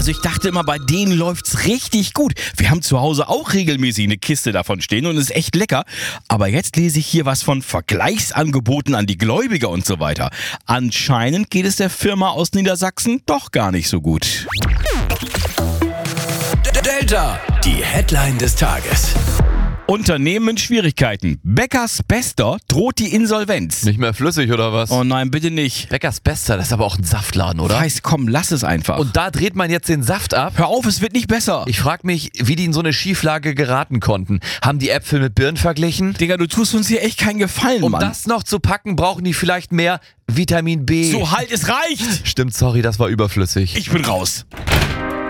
Also ich dachte immer, bei denen läuft's richtig gut. Wir haben zu Hause auch regelmäßig eine Kiste davon stehen und ist echt lecker. Aber jetzt lese ich hier was von Vergleichsangeboten an die Gläubiger und so weiter. Anscheinend geht es der Firma aus Niedersachsen doch gar nicht so gut. Delta, die Headline des Tages. Unternehmen in Schwierigkeiten. Bäckers Bester droht die Insolvenz. Nicht mehr flüssig oder was? Oh nein, bitte nicht. Bäckers Bester, das ist aber auch ein Saftladen, oder? Weiß, komm, lass es einfach. Und da dreht man jetzt den Saft ab? Hör auf, es wird nicht besser. Ich frag mich, wie die in so eine Schieflage geraten konnten. Haben die Äpfel mit Birnen verglichen? Digga, du tust uns hier echt keinen Gefallen, Um Mann. das noch zu packen, brauchen die vielleicht mehr Vitamin B. So halt, es reicht. Stimmt, sorry, das war überflüssig. Ich bin raus.